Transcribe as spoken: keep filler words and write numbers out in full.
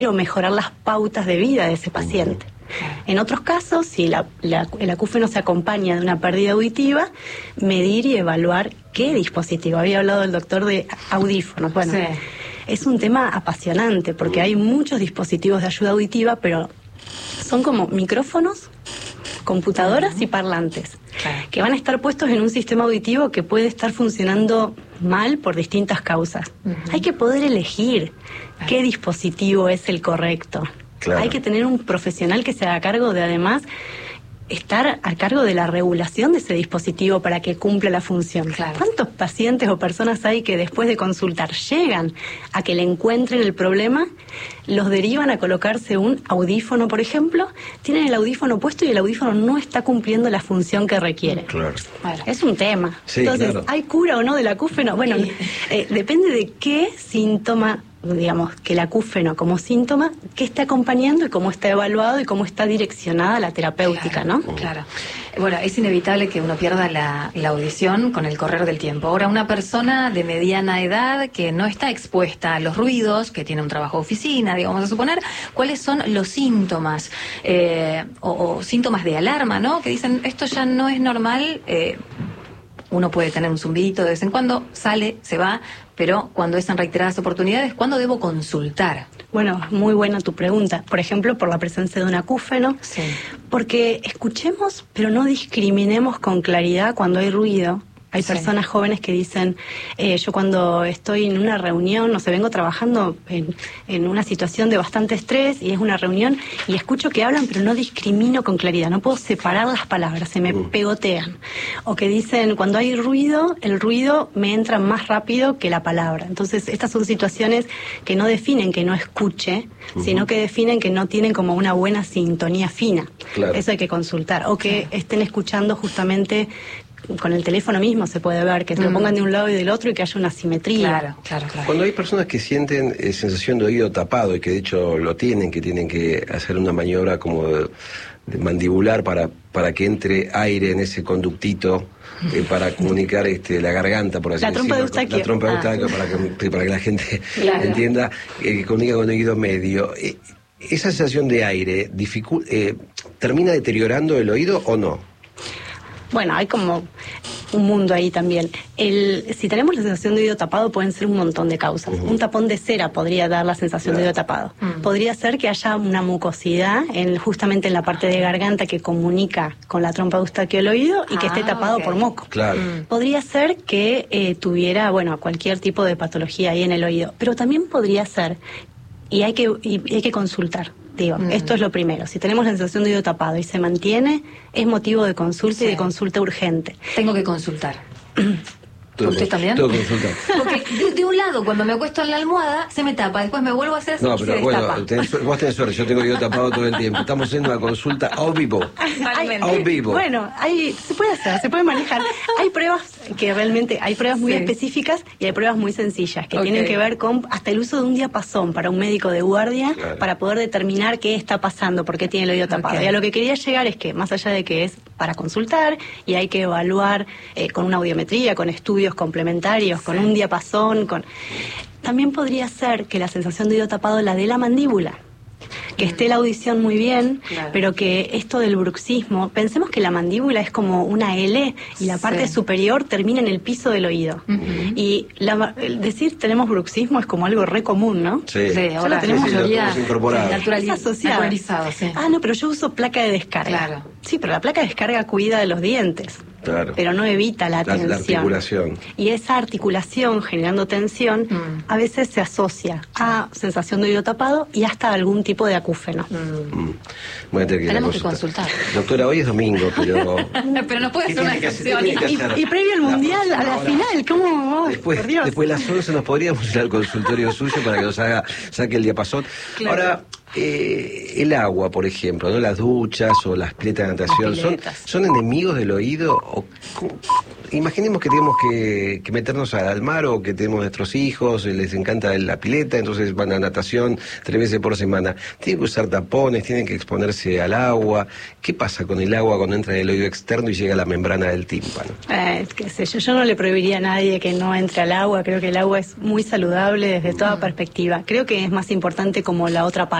o mejorar las pautas de vida de ese paciente. En otros casos, si la, la, el acúfeno se acompaña de una pérdida auditiva, medir y evaluar qué dispositivo. Había hablado el doctor de audífonos. Bueno, sí. Es un tema apasionante porque hay muchos dispositivos de ayuda auditiva, pero son como micrófonos, computadoras uh-huh. y parlantes, claro. que van a estar puestos en un sistema auditivo que puede estar funcionando mal por distintas causas. Uh-huh. Hay que poder elegir claro. qué dispositivo es el correcto. Claro. Hay que tener un profesional que se haga cargo de, además, estar a cargo de la regulación de ese dispositivo para que cumpla la función. Claro. ¿Cuántos pacientes o personas hay que después de consultar llegan a que le encuentren el problema, los derivan a colocarse un audífono, por ejemplo, tienen el audífono puesto y el audífono no está cumpliendo la función que requiere? Claro. Bueno, es un tema. Sí, Entonces, claro. ¿hay cura o no del acúfeno? Bueno, sí. eh, depende de qué síntoma, digamos, que el acúfeno como síntoma, qué está acompañando y cómo está evaluado y cómo está direccionada la terapéutica, claro, ¿no? Claro. Bueno, es inevitable que uno pierda la, la audición con el correr del tiempo. Ahora, una persona de mediana edad que no está expuesta a los ruidos, que tiene un trabajo de oficina, digamos a suponer, ¿cuáles son los síntomas? Eh, o, o síntomas de alarma, ¿no? Que dicen, esto ya no es normal, eh, uno puede tener un zumbidito de vez en cuando, sale, se va, pero cuando es en reiteradas oportunidades, ¿cuándo debo consultar? Bueno, muy buena tu pregunta. Por ejemplo, por la presencia de un acúfeno. Sí. Porque escuchemos, pero no discriminemos con claridad cuando hay ruido. Hay sí. personas jóvenes que dicen, eh, yo cuando estoy en una reunión, no sé, vengo trabajando en, en una situación de bastante estrés y es una reunión y escucho que hablan pero no discrimino con claridad, no puedo separar las palabras, se me mm. pegotean. O que dicen, cuando hay ruido, el ruido me entra más rápido que la palabra. Entonces, estas son situaciones que no definen que no escuche, uh-huh. sino que definen que no tienen como una buena sintonía fina. Claro. Eso hay que consultar. O que estén escuchando justamente con el teléfono mismo, se puede ver que te mm. lo pongan de un lado y del otro y que haya una simetría. Claro, claro, claro. Cuando hay personas que sienten eh, sensación de oído tapado y que de hecho lo tienen, que tienen que hacer una maniobra como de, de mandibular para, para que entre aire en ese conductito eh, para comunicar este, la garganta, por así la decirlo. Trompa de Eustaquio. La trompa de ah. Eustaquio, para que, para que la gente claro. entienda, eh, que comunica con el oído medio. Eh, ¿Esa sensación de aire dificu- eh, termina deteriorando el oído o no? Bueno, hay como un mundo ahí también. El, si tenemos la sensación de oído tapado, pueden ser un montón de causas. Uh-huh. Un tapón de cera podría dar la sensación claro. de oído tapado. Uh-huh. Podría ser que haya una mucosidad en, justamente en la parte de garganta que comunica con la trompa de Eustaquio el oído y que ah, esté tapado okay. por moco. Claro. Uh-huh. Podría ser que eh, tuviera, bueno, cualquier tipo de patología ahí en el oído. Pero también podría ser, y hay que, y, y hay que consultar. Digo, mm. esto es lo primero. Si tenemos la sensación de oído tapado y se mantiene, es motivo de consulta sí. y de consulta urgente. Tengo que consultar. Todo ¿Usted también? Todo consultar. Porque de, de un lado, cuando me acuesto en la almohada, se me tapa. Después me vuelvo a hacer así no, y pero se bueno, destapa. Tenés, vos tenés suerte, yo tengo oído tapado todo el tiempo. Estamos haciendo una consulta a vivo. A vivo. Bueno, hay, se puede hacer, se puede manejar. Hay pruebas que realmente, hay pruebas muy sí. específicas y hay pruebas muy sencillas que okay. tienen que ver con hasta el uso de un diapasón para un médico de guardia claro. para poder determinar qué está pasando, por qué tiene el oído tapado. Okay. Y a lo que quería llegar es que, más allá de que es para consultar y hay que evaluar eh, con una audiometría, con estudios complementarios, sí. con un diapasón, con... También podría ser que la sensación de oído tapado la de la mandíbula. Que esté la audición muy bien, claro. pero que esto del bruxismo, pensemos que la mandíbula es como una L y la parte sí. superior termina en el piso del oído. Uh-huh. Y la, el decir tenemos bruxismo es como algo re común, ¿no? Sí, sí ahora lo tenemos sí, sí, ya naturalizado. Sí. Ah, no, pero yo uso placa de descarga. Claro. Sí, pero la placa de descarga cuida de los dientes. Claro. Pero no evita la, la tensión. La articulación. Y esa articulación generando tensión mm. a veces se asocia a sensación de oído tapado y hasta algún tipo de acúfeno. Mm. Mm. Voy a tener que Tenemos que consultar. Doctora, hoy es domingo, pero... pero no puede ser una excepción. Y, y, y previo al mundial, la a la ahora, final, ¿cómo? Después, por Dios. después de las once nos podríamos ir al consultorio suyo para que nos haga, saque el diapasón. Claro. Ahora, eh, el agua, por ejemplo, ¿no? Las duchas o las piletas natación, ¿son, ¿son enemigos del oído? O, imaginemos que tenemos que, que meternos al mar o que tenemos nuestros hijos, les encanta la pileta, entonces van a natación tres veces por semana. Tienen que usar tapones, tienen que exponerse al agua. ¿Qué pasa con el agua cuando entra en el oído externo y llega a la membrana del tímpano? Eh, qué sé yo, yo no le prohibiría a nadie que no entre al agua. Creo que el agua es muy saludable desde toda perspectiva. Creo que es más importante como la otra parte.